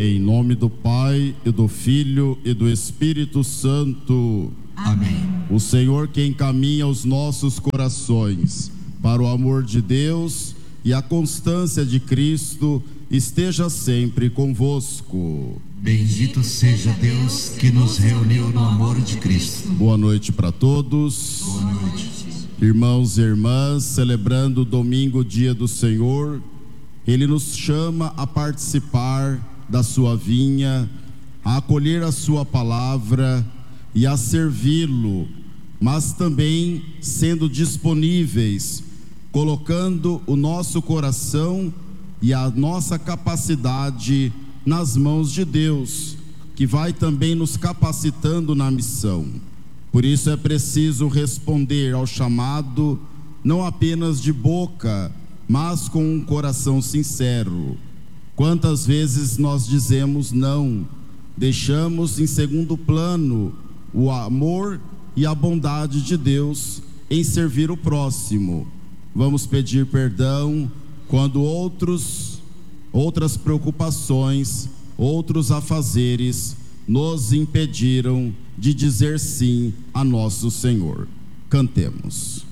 Em nome do Pai, e do Filho, e do Espírito Santo. Amém. O Senhor que encaminha os nossos corações para o amor de Deus e a constância de Cristo, esteja sempre convosco. Bendito seja Deus que nos reuniu no amor de Cristo. Boa noite para todos. Boa noite. Irmãos e irmãs, celebrando o domingo, dia do Senhor, Ele nos chama a participar da sua vinha, a acolher a sua palavra e a servi-lo, mas também sendo disponíveis, colocando o nosso coração e a nossa capacidade nas mãos de Deus, que vai também nos capacitando na missão. Por isso é preciso responder ao chamado, não apenas de boca, mas com um coração sincero. Quantas vezes nós dizemos não, deixamos em segundo plano o amor e a bondade de Deus em servir o próximo. Vamos pedir perdão quando outras preocupações, outros afazeres nos impediram de dizer sim a nosso Senhor. Cantemos.